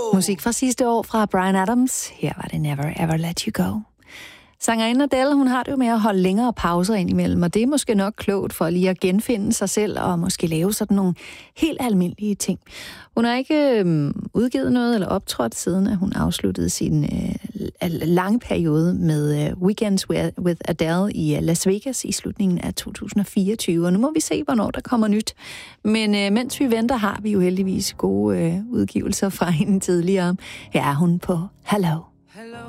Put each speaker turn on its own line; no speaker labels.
Musik fra sidste år fra Bryan Adams. Her var det Never Ever Let You Go. Sangerinden Adele, hun har det jo med at holde længere pauser indimellem, og det er måske nok klogt for lige at genfinde sig selv og måske lave sådan nogle helt almindelige ting. Hun har ikke udgivet noget eller optrådt siden, at hun afsluttede sin lange periode med Weekends with Adele i Las Vegas i slutningen af 2024. Og nu må vi se, hvornår der kommer nyt. Men mens vi venter, har vi jo heldigvis gode udgivelser fra hende tidligere. Her er hun på Hello.